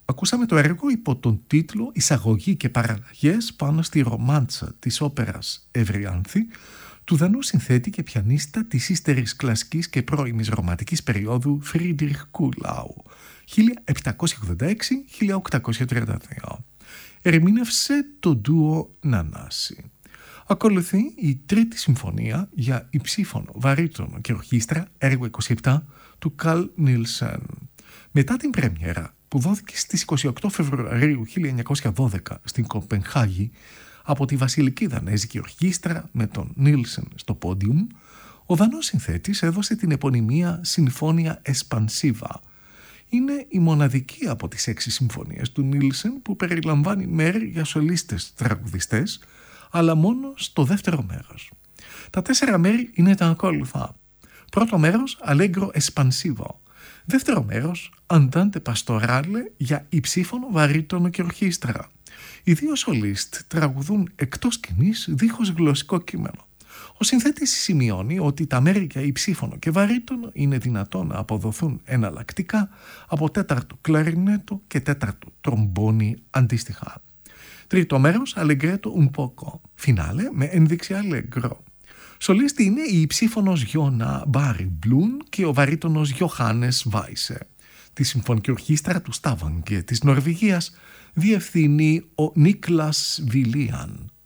Ακούσαμε το έργο υπό τον τίτλο «Εισαγωγή και παραλλαγές πάνω στη ρομάντσα της όπερας Ευριάνθη» του Δανού συνθέτη και πιανίστα της ύστερης κλασικής και πρώιμης ρομαντικής περίοδου Φρίντριχ Κούλαου 1786-1832. Ερμήνευσε το ντουο Νανάση. Ακολουθεί η τρίτη συμφωνία για υψίφωνο, βαρύτονο και ορχήστρα, έργο 27 του Καλ Νίλσεν. Μετά την πρέμιερα που δόθηκε στις 28 Φεβρουαρίου 1912 στην Κοπενχάγη από τη Βασιλική Δανέζικη Ορχήστρα με τον Νίλσεν στο πόντιουμ, ο Δανός συνθέτης έδωσε την επωνυμία Συμφώνια Εσπανσίβα. Είναι η μοναδική από τις 6 συμφωνίες του Νίλσεν που περιλαμβάνει μέρη για σολίστες τραγουδιστές, αλλά μόνο στο δεύτερο μέρος. Τα 4 μέρη είναι τα ακόλουθα. Πρώτο μέρος, Allegro Espansivo. Δεύτερο μέρος, Andante Pastorale για υψίφωνο, βαρύτονο και ορχήστρα. Οι 2 σολίστ τραγουδούν εκτός σκηνής δίχως γλωσσικό κείμενο. Ο συνθέτης σημειώνει ότι τα μέρη για υψίφωνο και βαρύτονο είναι δυνατόν να αποδοθούν εναλλακτικά από 4ο κλαρινέτο και 4ο τρομπόνι αντίστοιχα. Τρίτο μέρος, Allegretto un poco. Φινάλε με ένδειξη Allegro. Σολίστη είναι η υψίφωνος Γιώνα Μπάρι Μπλουν και ο βαρύτονος Γιωχάνες Βάισε. Τη συμφωνική ορχήστρα του Στάβανγκε της Νορβηγίας διευθύνει ο Νίκλας Βιλίαν.